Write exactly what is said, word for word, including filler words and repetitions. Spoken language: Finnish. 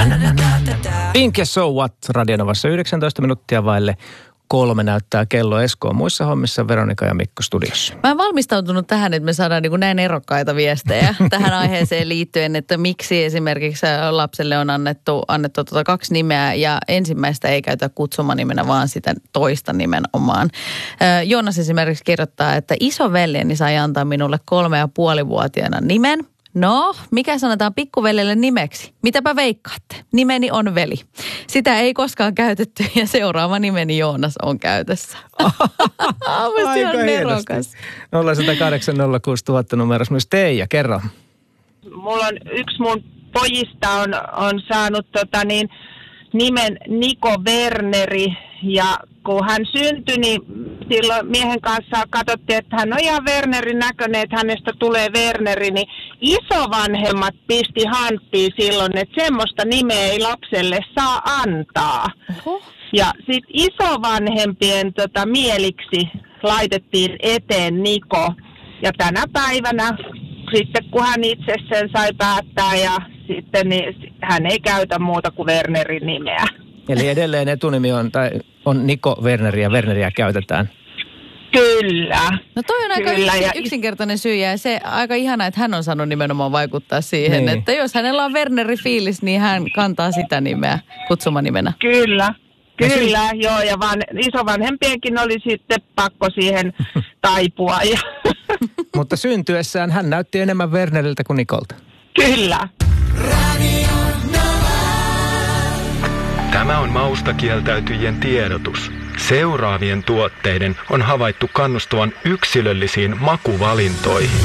Pink ja So What Radionovassa yhdeksäntoista minuuttia vaille kolme näyttää kello. Esko on muissa hommissa, Veronika ja Mikko studiossa. Mä oon valmistautunut tähän, että me saadaan niin kuin näin erokkaita viestejä tähän aiheeseen liittyen, että miksi esimerkiksi lapselle on annettu, annettu tuota kaksi nimeä ja ensimmäistä ei käytä kutsumanimenä, vaan sitä toista nimenomaan. Joonas esimerkiksi kirjoittaa, että isoveljeni sai antaa minulle kolme ja puolivuotiaana nimen. No, mikä sanotaan pikkuveljelle nimeksi? Mitäpä veikkaatte? Nimeni on veli. Sitä ei koskaan käytetty ja seuraava nimeni Joonas on käytössä. Aika nerokas. nolla yksi nolla kahdeksan nolla kuusi nolla nolla nolla numerossa myös Teija, kerro. Mulla on yksi mun pojista on, on saanut tota niin, nimen Niko Werneri ja kun hän syntyi, niin silloin miehen kanssa katsottiin, että hän on ihan Wernerin näköinen, että hänestä tulee Werneri, niin isovanhemmat pisti hanttiin silloin, että semmoista nimeä ei lapselle saa antaa. Oho. Ja sitten isovanhempien tota, mieliksi laitettiin eteen Niko. Ja tänä päivänä, sitten kun hän itse sen sai päättää, ja sitten niin hän ei käytä muuta kuin Wernerin nimeä. Eli edelleen etunimi on, tai on Niko Werneri ja Werneriä käytetään. Kyllä. No toi on aika Kyllä, yksin, ja yksinkertainen syy ja se aika ihana, että hän on saanut nimenomaan vaikuttaa siihen, niin. Että jos hänellä on Werneri-fiilis, niin hän kantaa sitä nimeä kutsumanimenä. Kyllä, kyllä, ja joo, ja van, isovanhempienkin oli sitten pakko siihen taipua. Ja Mutta syntyessään hän näytti enemmän Werneriltä kuin Nikolta. Kyllä. Tämä on maustakieltäytyjien tiedotus. Seuraavien tuotteiden on havaittu kannustavan yksilöllisiin makuvalintoihin.